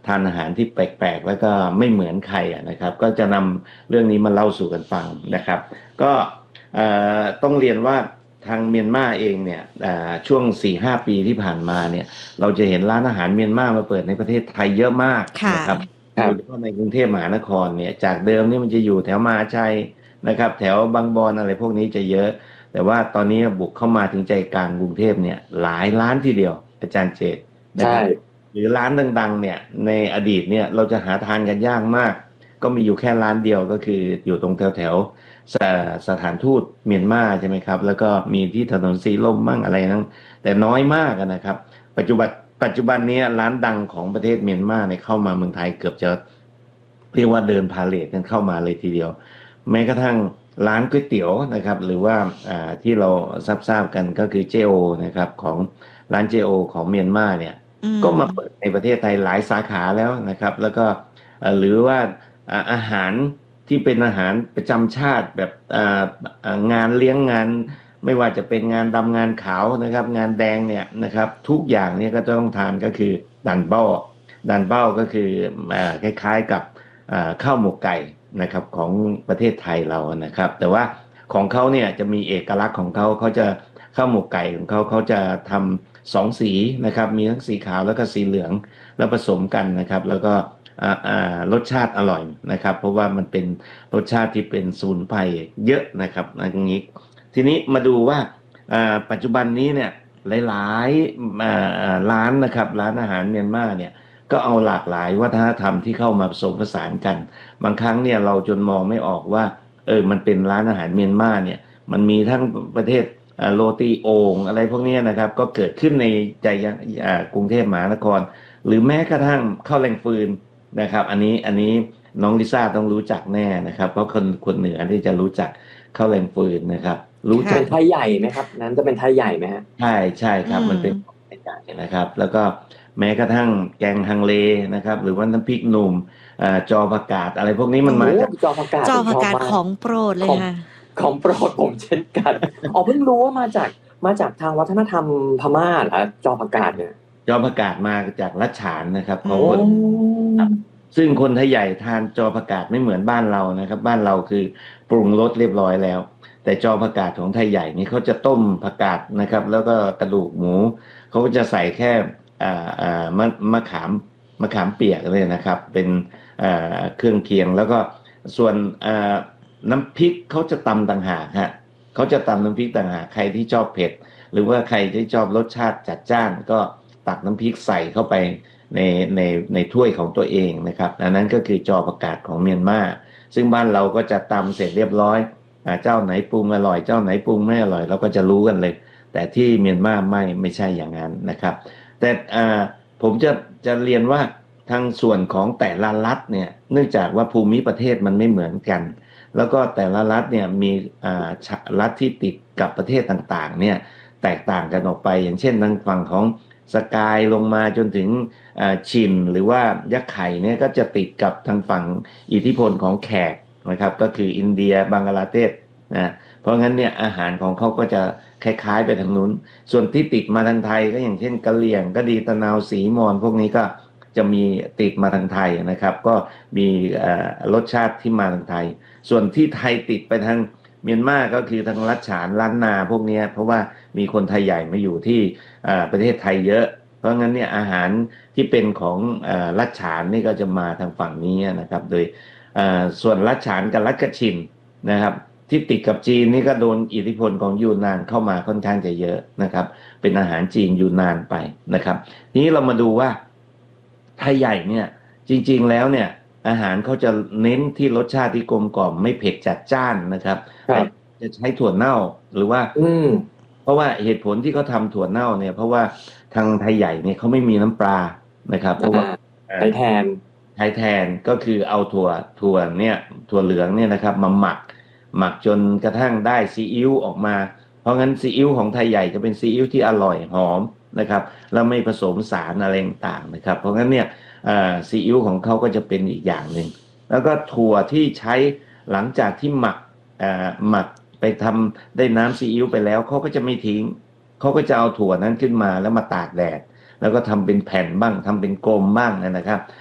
ทานอาหารที่แปลกๆแล้วก็ไม่เหมือนใครนะครับก็จะนำเรื่องนี้มาเล่าสู่กันฟังนะครับก็ต้องเรียนว่าทางเมียนมาเองเนี่ยช่วง4-5 ปีที่ผ่านมาเนี่ยเราจะเห็นร้านอาหารเมียนมามาเปิดในประเทศไทยเยอะมากค่ะนะครับโดยเฉครับพาะในกรุงเทพมหานครเนี่ยจากเดิมนี่มันจะอยู่แถวมหาชัยนะครับแถวบางบอนอะไรพวกนี้จะเยอะแต่ว่าตอนนี้บุกเข้ามาถึงใจกลางกรุงเทพเนี่ยหลายร้านทีเดียวอาจารย์เจตนะใช่ครับหรือร้านดังๆเนี่ยในอดีตเนี่ยเราจะหาทานกันยากมากก็มีอยู่แค่ร้านเดียวก็คืออยู่ตรงแถว สถานทูตเมียนมาใช่ไหมครับแล้วก็มีที่ถนนสีลมมั่งอะไรนั้นแต่น้อยมากนะครับปัจจุบันปัจจุบันนี้ร้านดังของประเทศเมียนมาเนี่ยเข้ามาเมืองไทยเกือบจะเรียกว่าเดินพาเหรดกันเข้ามาเลยทีเดียวแม้กระทั่งร้านก๋วยเตี๋ยวนะครับหรือว่าที่เราทราบกันก็คือเจโอนะครับของร้านเจโอของเมียนมาเนี่ยอืก็มาเปิดมในประเทศไทยหลายสาขาแล้วนะครับแล้วก็หรือว่า อาหารที่เป็นอาหารประจำชาติแบบงานเลี้ยงงานไม่ว่าจะเป็นงานดำงานขาวนะครับงานแดงเนี่ยนะครับทุกอย่างเนี่ยก็จะต้องทานก็คือดันเบ้าดันเบ้าก็คือคล้ายๆกับข้าวหมกไก่นะครับของประเทศไทยเรานะครับแต่ว่าของเขาเนี่ยจะมีเอกลักษณ์ของเขาเขาจะข้าวหมกไก่ของเขาจะทำ2 สีนะครับมีทั้งสีขาวแล้วก็สีเหลืองแล้วผสมกันนะครับแล้วก็ รสชาติอร่อยนะครับเพราะว่ามันเป็นรสชาติที่เป็นสมุนไพรเยอะนะครับอย่างนี้ทีนี้มาดูว่าปัจจุบันนี้เนี่ยหลายๆร้านนะครับร้านอาหารเมียนมาเนี่ยก็เอาหลากหลายวัฒนธรรมที่เข้ามาผสมผสานกันบางครั้งเนี่ยเราจนมองไม่ออกว่ามันเป็นร้านอาหารเมียนมาเนี่ยมันมีทั้งประเทศโรตีโอ่งอะไรพวกนี้นะครับก็เกิดขึ้นในใจกรุงเทพมหานครหรือแม้กระทั่งข้าวแรงฟืน นะครับอันนี้น้องลิซ่าต้องรู้จักแน่นะครับเพราะคนเหนือที่จะรู้จักข้าวแรงฟืนนะครับรู้จัค่ะกเป็นไทยใหญ่ไหมครับนั้นจะเป็นไทยใหญ่ไหมฮะใช่ใช่คอืรับมันเป็นของมใหญ่นะครับแล้วก็แม้กระทั่งแกงฮังเลนะครับหรือว่าน้ำพริกหนุ่มจอผักกาดอะไรพวกนี้โอ้โหมันมาจากจอผักกาดจอผมชอบมากผักกาดของโปรดของเลยค่ะของโปรดผมเช่นกันอ๋อเพิ่งรู้ว่ามาจากทางวัฒนธรรมพม่าเหรอจอผักกาดเนี่ยจอผักกาดมาจากลัดฉานนะครับอืของคนโอ้ซึ่งคนไทยใหญ่ทานจอผักกาดไม่เหมือนบ้านเรานะครับบ้านเราคือปรุงรสเรียบร้อยแล้วแต่จอผักกาดของไทยใหญ่นี่เขาจะต้มผักกาดนะครับแล้วก็กระดูกหมูเขาก็จะใส่แค่อ่าอ่มะขามเปียกเลยนะครับเป็นเครื่องเคียงแล้วก็ส่วนน้ำพริกเขาจะตำต่างหากฮะเขาจะตำน้ำพริกต่างหากใครที่ชอบเผ็ดหรือว่าใครที่ชอบรสชาติจัดจ้านก็ตักน้ำพริกใส่เข้าไป ในในในถ้วยของตัวเองนะครับอันนั้นก็คือจอประกาศของเมียนมาซึ่งบ้านเราก็จะตำเสร็จเรียบร้อยเจ้าไหนปรุงอร่อยเจ้าไหนปรุงไม่อร่อยเราก็จะรู้กันเลยแต่ที่เมียนมาไม่ใช่อย่างนั้นนะครับแต่ผมจะเรียนว่าทางส่วนของแต่ละรัฐเนี่ยเนื่องจากว่าภูมิประเทศมันไม่เหมือนกันแล้วก็แต่ละรัฐเนี่ยมีรัฐที่ติดกับประเทศต่างๆเนี่ยแตกต่างกันออกไปอย่างเช่นทางฝั่งของสกายลงมาจนถึง ชินหรือว่ายักษ์ไข่เนี่ยก็จะติดกับทางฝั่งอิทธิพลของแขกนะครับก็คืออินเดียบังกลาเทศนะเพราะงั้นเนี่ยอาหารของเขาก็จะคล้ายๆไปทางนู้นส่วนที่ติดมาทางไทยก็อย่างเช่นกะเหรี่ยงก็ดีตะนาวสีมอญพวกนี้ก็จะมีติดมาทางไทยนะครับก็มีรสชาติที่มาทางไทยส่วนที่ไทยติดไปทางเมียนมาก็คือทางลัดฉานล้านนาพวกนี้เพราะว่ามีคนไทยใหญ่มาอยู่ที่ประเทศไทยเยอะเพราะงั้นเนี่ยอาหาร ที่เป็นของลัดฉานนี่ก็จะมาทางฝั่งนี้นะครับโดยส่วนลัดฉานกับลัดกระชินนะครับที่ติดกับจีนนี่ก็โดนอิทธิพลของยูนนานเข้ามาค่อนข้างจะเยอะนะครับเป็นอาหารจีนยูนนานไปนะครับทีนี้เรามาดูว่าไทยใหญ่เนี่ยจริงๆแล้วเนี่ยอาหารเขาจะเน้นที่รสชาติที่กลมกล่อมไม่เผ็ดจัดจ้านนะครับครับจะใช้ถั่วเน่าหรือว่าอืมเพราะว่าเหตุผลที่เขาทำถั่วเน่าเนี่ยเพราะว่าทางไทยใหญ่เนี่ยเขาไม่มีน้ำปลานะครับเพราะว่าอ่าเอ่อใช้แทนใช้แทนก็คือเอาถั่วเนี่ยถั่วเหลืองเนี่ยนะครับมาหมักจนกระทั่งได้ซีอิ๊วออกมาเพราะงั้นซีอิ๊วของไทยใหญ่จะเป็นซีอิ๊วที่อร่อยหอมนะครับแล้วไม่ผสมสารอะไรต่างๆนะครับเพราะงั้นเนี่ยซีอิ๊วของเขาก็จะเป็นอีกอย่างหนึ่งแล้วก็ถั่วที่ใช้หลังจากที่หมักไปทำได้น้ำซีอิ๊วไปแล้วเขาก็จะไม่ทิ้งเขาก็จะเอาถั่วนั้นขึ้นมาแล้วมาตากแดดแล้วก็ทำเป็นแผ่นบ้างทำเป็นกลมบ้างนะครับ